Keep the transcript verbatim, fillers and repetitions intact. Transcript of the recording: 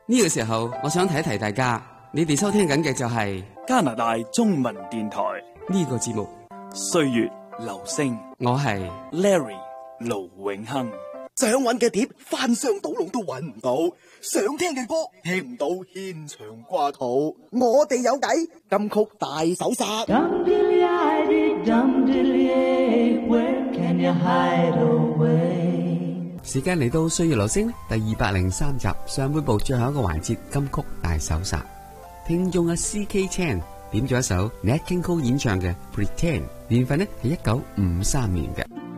呢個時候，我想提一提大家，你哋收聽緊嘅就係加拿大中文電台呢個節目 《歲月留聲》， 我係 Larry 盧永亨。 想揾嘅碟翻箱倒籠都揾唔到，想聽嘅歌聽唔到，牽腸掛肚。我哋有計，金曲大搜殺。 時間嚟到歲月留聲第二百零三集上半部最後一個環節金曲大搜殺。聽眾嘅 C K Chan 點咗一首 Nat King Cole 演唱嘅 Pretend， 年份呢係一九五三年嘅。